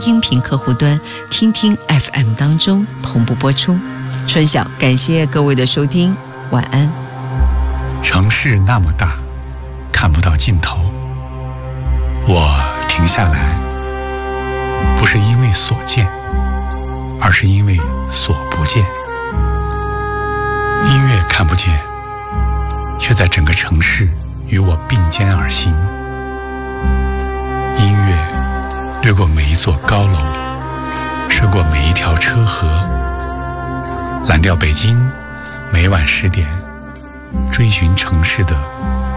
音频客户端听听 FM 当中同步播出。春晓，感谢各位的收听，晚安。 城市那么大，看不到尽头，我停下来，不是因为所见，而是因为所不见。音乐看不见，却在整个城市与我并肩而行。音乐掠过每一座高楼，涉过每一条车河，蓝调北京，每晚10点，追寻城市的